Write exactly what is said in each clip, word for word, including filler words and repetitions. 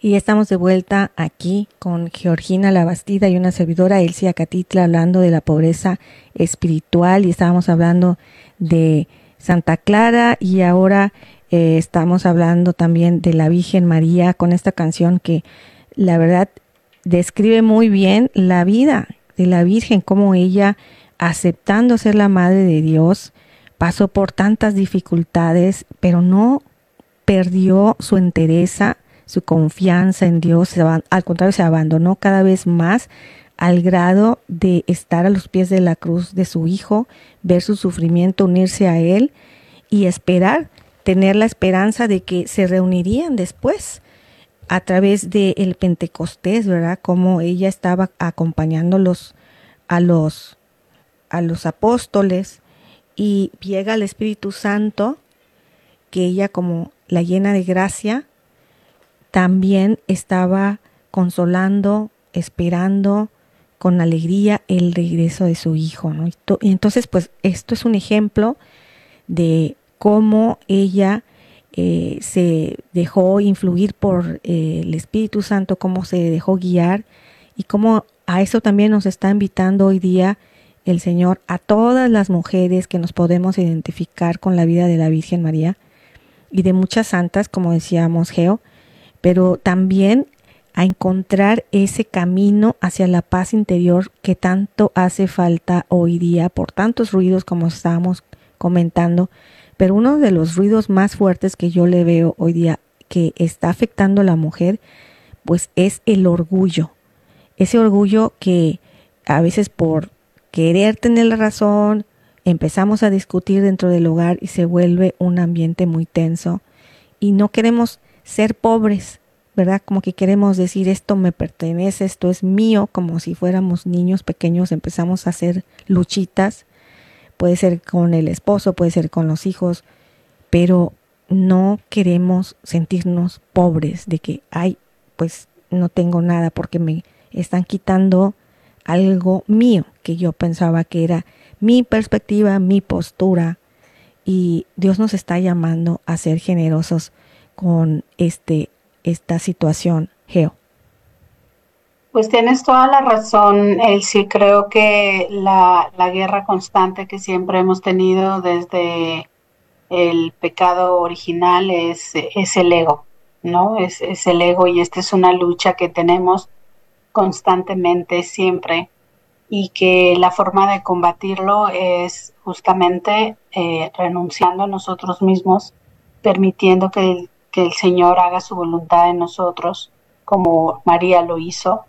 Y estamos de vuelta aquí con Georgina Labastida y una servidora, Elsia Catitla, hablando de la pobreza espiritual, y estábamos hablando de Santa Clara, y ahora eh, estamos hablando también de la Virgen María con esta canción que la verdad describe muy bien la vida de la Virgen, cómo ella, aceptando ser la Madre de Dios, pasó por tantas dificultades, pero no perdió su entereza, su confianza en Dios. Al contrario, se abandonó cada vez más al grado de estar a los pies de la cruz de su Hijo, ver su sufrimiento, unirse a Él y esperar, tener la esperanza de que se reunirían después a través del Pentecostés, ¿verdad? Como ella estaba acompañándolos a los, a los apóstoles, y llega el Espíritu Santo, que ella, como la llena de gracia, también estaba consolando, esperando con alegría el regreso de su Hijo, ¿no? Y entonces, pues, esto es un ejemplo de cómo ella eh, se dejó influir por eh, el Espíritu Santo, cómo se dejó guiar, y cómo a eso también nos está invitando hoy día el Señor a todas las mujeres que nos podemos identificar con la vida de la Virgen María y de muchas santas, como decíamos, Geo, pero también a encontrar ese camino hacia la paz interior que tanto hace falta hoy día por tantos ruidos, como estábamos comentando. Pero uno de los ruidos más fuertes que yo le veo hoy día que está afectando a la mujer, pues es el orgullo. Ese orgullo que a veces, por querer tener la razón, empezamos a discutir dentro del hogar y se vuelve un ambiente muy tenso. Y no queremos ser pobres, ¿verdad? Como que queremos decir, esto me pertenece, esto es mío, como si fuéramos niños pequeños. Empezamos a hacer luchitas, puede ser con el esposo, puede ser con los hijos, pero no queremos sentirnos pobres, de que, ay, pues no tengo nada porque me están quitando algo mío, que yo pensaba que era mi perspectiva, mi postura. Y Dios nos está llamando a ser generosos con este, esta situación, Geo. Pues tienes toda la razón, Elsie. Creo que la, la guerra constante que siempre hemos tenido desde el pecado original es, es el ego, ¿no? Es, es el ego, y esta es una lucha que tenemos constantemente, siempre, y que la forma de combatirlo es justamente eh, renunciando a nosotros mismos, permitiendo que el, que el Señor haga su voluntad en nosotros, como María lo hizo.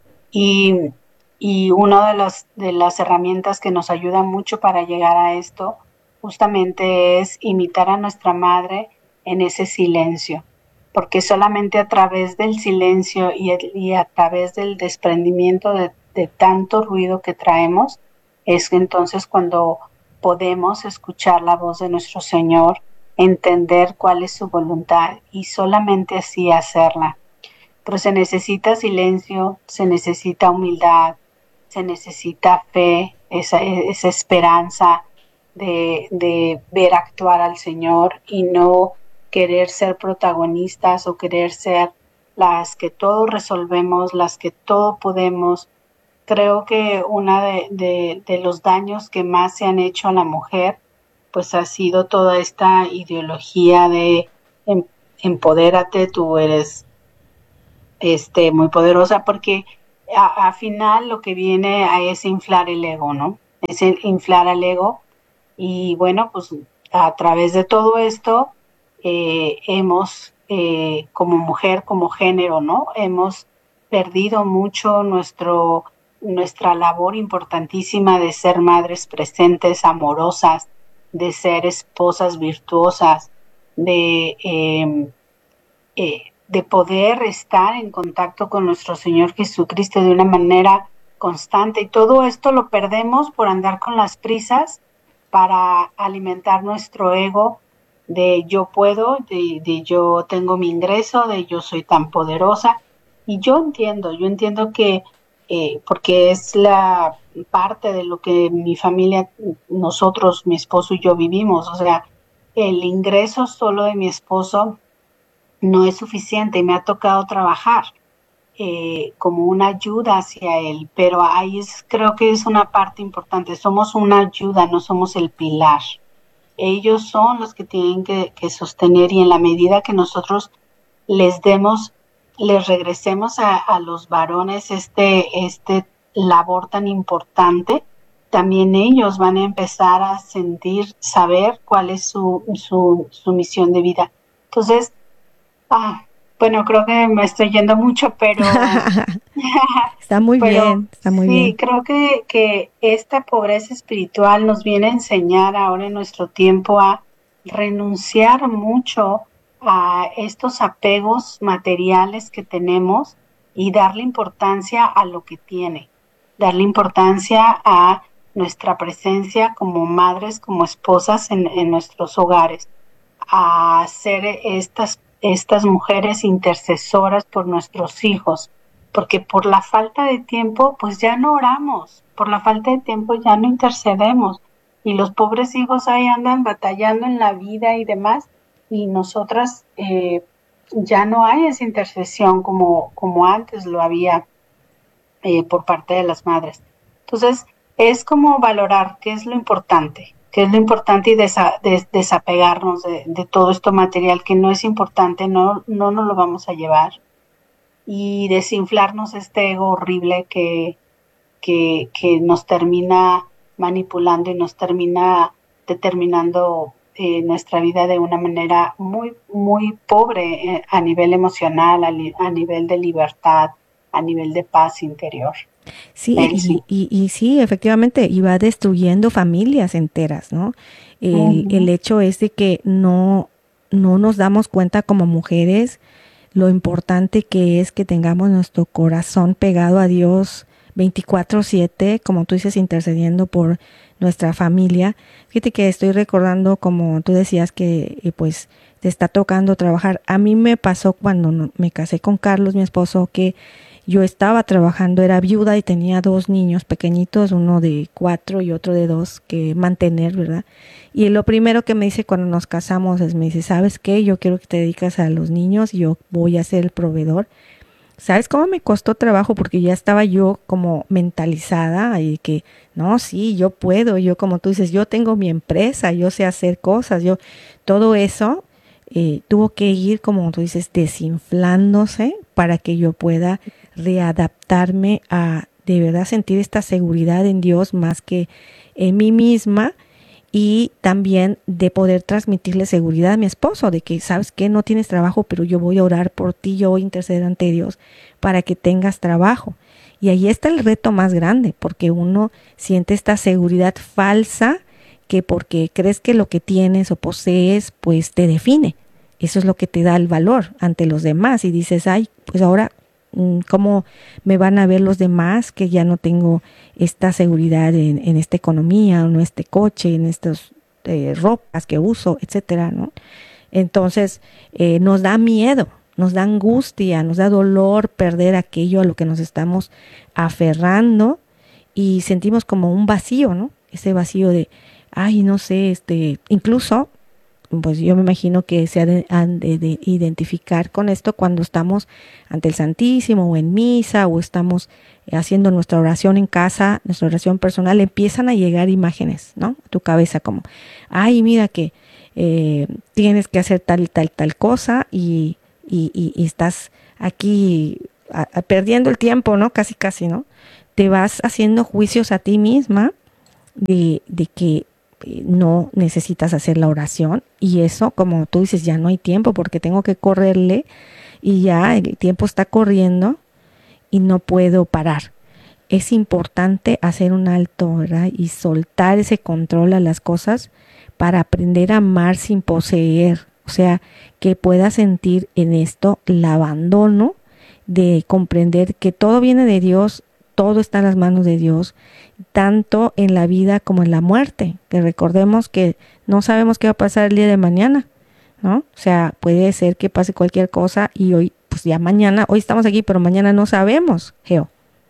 Y, y una de las, de las herramientas que nos ayuda mucho para llegar a esto justamente es imitar a nuestra madre en ese silencio, porque solamente a través del silencio y, el, y a través del desprendimiento de, de tanto ruido que traemos es entonces cuando podemos escuchar la voz de nuestro Señor, entender cuál es su voluntad y solamente así hacerla. Pero se necesita silencio, se necesita humildad, se necesita fe, esa, esa esperanza de, de ver actuar al Señor y no querer ser protagonistas o querer ser las que todo resolvemos, las que todo podemos. Creo que uno de, de, de los daños que más se han hecho a la mujer pues ha sido toda esta ideología de em, empodérate, tú eres este, muy poderosa, porque a, a final lo que viene a es inflar el ego, ¿no? Es el inflar el ego. Y bueno, pues a través de todo esto eh, hemos, eh, como mujer, como género, ¿no? Hemos perdido mucho nuestro, nuestra labor importantísima de ser madres presentes, amorosas, de ser esposas virtuosas, de... Eh, eh, de poder estar en contacto con nuestro Señor Jesucristo de una manera constante. Y todo esto lo perdemos por andar con las prisas para alimentar nuestro ego de yo puedo, de, de yo tengo mi ingreso, de yo soy tan poderosa. Y yo entiendo, yo entiendo que, eh, porque es la parte de lo que mi familia, nosotros, mi esposo y yo vivimos. O sea, el ingreso solo de mi esposo no es suficiente y me ha tocado trabajar eh, como una ayuda hacia él, pero ahí es, creo que es una parte importante, somos una ayuda, no somos el pilar. Ellos son los que tienen que, que sostener y en la medida que nosotros les demos, les regresemos a, a los varones este, este labor tan importante, también ellos van a empezar a sentir, saber cuál es su, su, su misión de vida. Entonces, ah, bueno, creo que me estoy yendo mucho, pero Está muy pero bien, está muy sí, bien. creo que, que esta pobreza espiritual nos viene a enseñar ahora en nuestro tiempo a renunciar mucho a estos apegos materiales que tenemos y darle importancia a lo que tiene, darle importancia a nuestra presencia como madres, como esposas en, en nuestros hogares, a ser estas, estas mujeres intercesoras por nuestros hijos, porque por la falta de tiempo, pues ya no oramos, por la falta de tiempo ya no intercedemos, y los pobres hijos ahí andan batallando en la vida y demás, y nosotras eh, ya no hay esa intercesión como, como antes lo había eh, por parte de las madres. Entonces, es como valorar qué es lo importante, qué es lo importante y desa, des, desapegarnos de, de, todo esto material que no es importante, no, no nos lo vamos a llevar y desinflarnos este ego horrible que, que, que nos termina manipulando y nos termina determinando eh, nuestra vida de una manera muy, muy pobre eh, a nivel emocional, a, li, a nivel de libertad, a nivel de paz interior. Sí, y, Elsie. y, y sí, efectivamente, y va destruyendo familias enteras, ¿no? El, el Uh-huh. hecho es de que no, no nos damos cuenta como mujeres lo importante que es que tengamos nuestro corazón pegado a Dios veinticuatro siete, como tú dices, intercediendo por nuestra familia. Fíjate que estoy recordando, como tú decías, que eh, pues te está tocando trabajar. A mí me pasó cuando me casé con Carlos, mi esposo, que yo estaba trabajando, era viuda y tenía dos niños pequeñitos, uno de cuatro y otro de dos que mantener, ¿verdad? Y lo primero que me dice cuando nos casamos es, me dice, ¿sabes qué? Yo quiero que te dediques a los niños, yo voy a ser el proveedor. ¿Sabes cómo me costó trabajo? Porque ya estaba yo como mentalizada y que, no, sí, yo puedo, yo como tú dices, yo tengo mi empresa, yo sé hacer cosas, yo, todo eso eh, tuvo que ir, como tú dices, desinflándose para que yo pueda readaptarme a de verdad sentir esta seguridad en Dios más que en mí misma y también de poder transmitirle seguridad a mi esposo, de que sabes que no tienes trabajo, pero yo voy a orar por ti, yo voy a interceder ante Dios para que tengas trabajo. Y ahí está el reto más grande, porque uno siente esta seguridad falsa que porque crees que lo que tienes o posees, pues te define. Eso es lo que te da el valor ante los demás y dices, ay, pues ahora cómo me van a ver los demás que ya no tengo esta seguridad en, en esta economía, en este coche, en estas eh, ropas que uso, etcétera, ¿no? Entonces eh, nos da miedo, nos da angustia, nos da dolor perder aquello a lo que nos estamos aferrando y sentimos como un vacío, ¿no? Ese vacío de, ay, no sé, este, incluso pues yo me imagino que se han de, han de, de identificar con esto cuando estamos ante el Santísimo o en misa o estamos haciendo nuestra oración en casa, nuestra oración personal, empiezan a llegar imágenes, ¿no? A tu cabeza como, ay, mira que eh, tienes que hacer tal, tal, tal cosa y, y, y, y estás aquí a, a, perdiendo el tiempo, ¿no? Casi, casi, ¿no? Te vas haciendo juicios a ti misma de, de que no necesitas hacer la oración y eso, como tú dices, ya no hay tiempo porque tengo que correrle y ya el tiempo está corriendo y no puedo parar. Es importante hacer un alto, ¿verdad? Y soltar ese control a las cosas para aprender a amar sin poseer. O sea, que pueda sentir en esto el abandono de comprender que todo viene de Dios, todo está en las manos de Dios, tanto en la vida como en la muerte, que recordemos que no sabemos qué va a pasar el día de mañana, ¿no? O sea, puede ser que pase cualquier cosa y hoy, pues ya mañana, hoy estamos aquí, pero mañana no sabemos, Geo.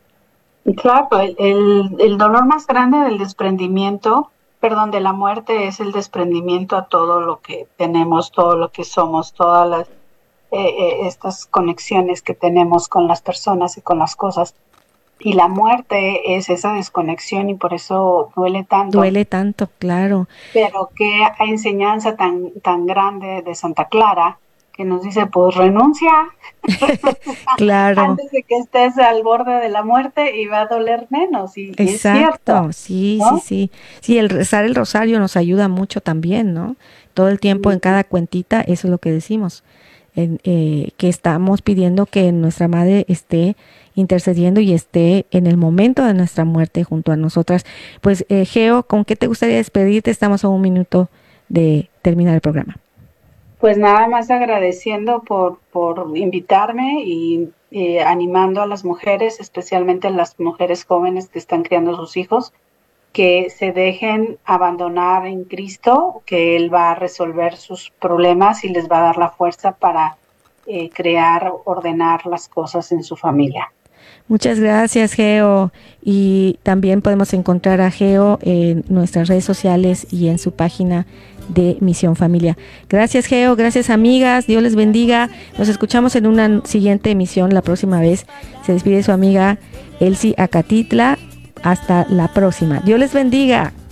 Y claro, el, el, el dolor más grande del desprendimiento, perdón, de la muerte es el desprendimiento a todo lo que tenemos, todo lo que somos, todas las eh, estas conexiones que tenemos con las personas y con las cosas. Y la muerte es esa desconexión y por eso duele tanto. Duele tanto, claro. Pero qué enseñanza tan, tan grande de Santa Clara, que nos dice, pues renuncia, claro. antes de que estés al borde de la muerte y va a doler menos. Y, Exacto, y es cierto, sí, ¿no? sí, sí. Sí, el rezar el rosario nos ayuda mucho también, ¿no? Todo el tiempo en cada cuentita, eso es lo que decimos, en, eh, que estamos pidiendo que nuestra madre esté intercediendo y esté en el momento de nuestra muerte junto a nosotras. Pues, eh, Geo, ¿con qué te gustaría despedirte? Estamos a un minuto de terminar el programa. Pues nada más agradeciendo por, por invitarme y eh, animando a las mujeres, especialmente las mujeres jóvenes que están criando a sus hijos, que se dejen abandonar en Cristo, que Él va a resolver sus problemas y les va a dar la fuerza para eh, crear, ordenar las cosas en su familia. Muchas gracias, Geo. Y también podemos encontrar a Geo en nuestras redes sociales y en su página de Misión Familia. Gracias, Geo. Gracias, amigas. Dios les bendiga. Nos escuchamos en una siguiente emisión la próxima vez. Se despide su amiga Elsie Acatitla. Hasta la próxima. Dios les bendiga.